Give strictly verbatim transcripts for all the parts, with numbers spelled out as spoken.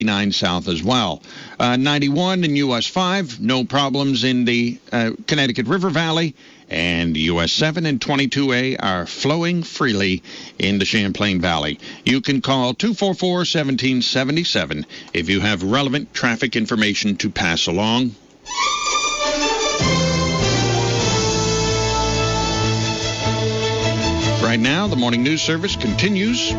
nine south as well. Uh, ninety-one in U S five, no problems in the uh, Connecticut River Valley. And U S seven and twenty-two A are flowing freely in the Champlain Valley. You can call two four four, one seven seven seven if you have relevant traffic information to pass along. Right now, the morning news service continues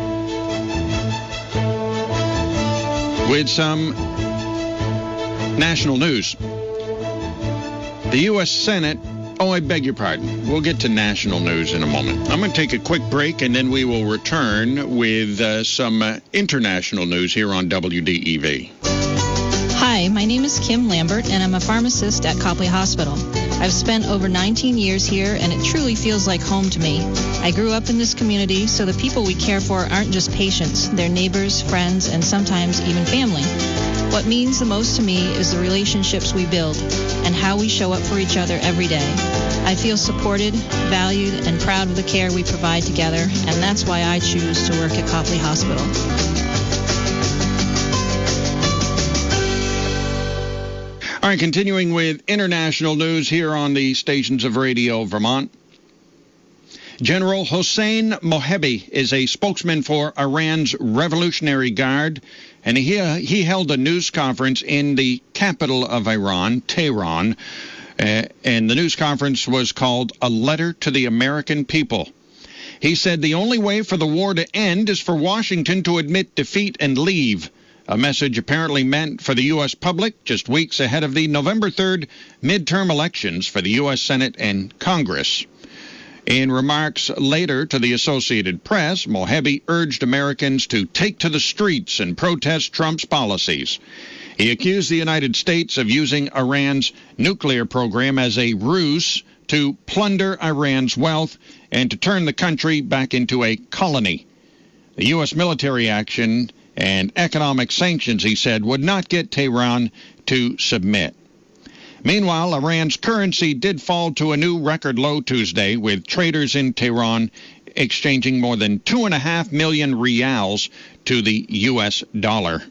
with some national news. The U S Senate, oh, I beg your pardon. We'll get to national news in a moment. I'm going to take a quick break, and then we will return with uh, some uh, international news here on W D E V. Hi, my name is Kim Lambert, and I'm a pharmacist at Copley Hospital. I've spent over nineteen years here, and it truly feels like home to me. I grew up in this community, so the people we care for aren't just patients. They're neighbors, friends, and sometimes even family. What means the most to me is the relationships we build and how we show up for each other every day. I feel supported, valued, and proud of the care we provide together, and that's why I choose to work at Copley Hospital. All right, continuing with international news here on the stations of Radio Vermont. General Hossein Mohebi is a spokesman for Iran's Revolutionary Guard, and he, he held a news conference in the capital of Iran, Tehran, uh, and the news conference was called A Letter to the American People. He said the only way for the war to end is for Washington to admit defeat and leave, a message apparently meant for the U S public just weeks ahead of the November third midterm elections for the U S Senate and Congress. In remarks later to the Associated Press, Mohebi urged Americans to take to the streets and protest Trump's policies. He accused the United States of using Iran's nuclear program as a ruse to plunder Iran's wealth and to turn the country back into a colony. The U S military action and economic sanctions, he said, would not get Tehran to submit. Meanwhile, Iran's currency did fall to a new record low Tuesday, with traders in Tehran exchanging more than two point five million rials to the U S dollar.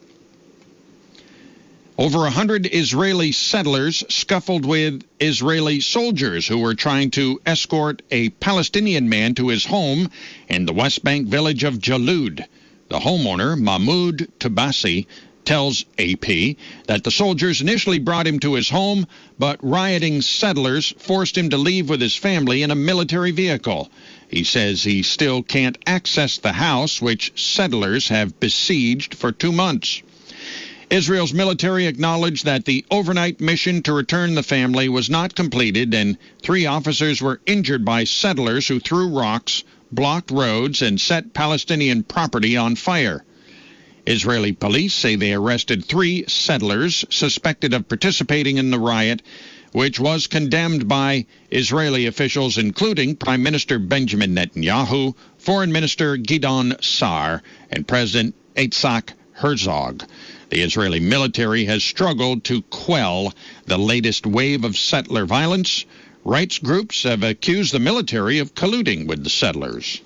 Over one hundred Israeli settlers scuffled with Israeli soldiers who were trying to escort a Palestinian man to his home in the West Bank village of Jalud. The homeowner, Mahmoud Tabassi, tells A P that the soldiers initially brought him to his home, but rioting settlers forced him to leave with his family in a military vehicle. He says he still can't access the house, which settlers have besieged for two months. Israel's military acknowledged that the overnight mission to return the family was not completed, and three officers were injured by settlers who threw rocks, blocked roads, and set Palestinian property on fire. Israeli police say they arrested three settlers suspected of participating in the riot, which was condemned by Israeli officials, including Prime Minister Benjamin Netanyahu, Foreign Minister Gideon Sa'ar, and President Yitzhak Herzog. The Israeli military has struggled to quell the latest wave of settler violence. Rights groups have accused the military of colluding with the settlers.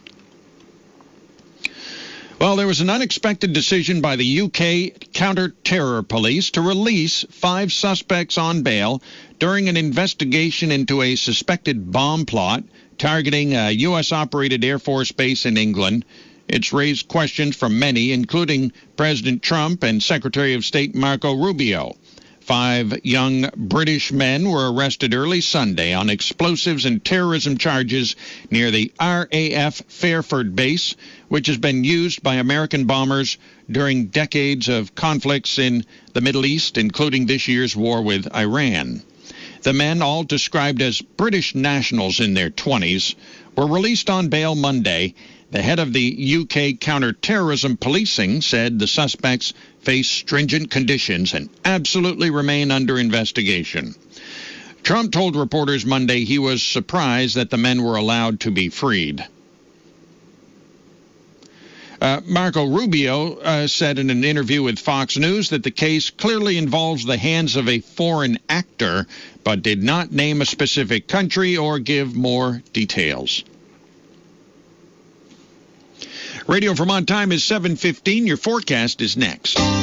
Well, there was an unexpected decision by the U K counter-terror police to release five suspects on bail during an investigation into a suspected bomb plot targeting a U S-operated Air Force base in England. It's raised questions from many, including President Trump and Secretary of State Marco Rubio. Five young British men were arrested early Sunday on explosives and terrorism charges near the R A F Fairford base, which has been used by American bombers during decades of conflicts in the Middle East, including this year's war with Iran. The men, all described as British nationals in their twenties, were released on bail Monday. The head of the U K counter-terrorism policing said the suspects face stringent conditions and absolutely remain under investigation. Trump told reporters Monday he was surprised that the men were allowed to be freed. Uh, Marco Rubio uh, said in an interview with Fox News that the case clearly involves the hands of a foreign actor, but did not name a specific country or give more details. Radio Vermont time is seven fifteen. Your forecast is next.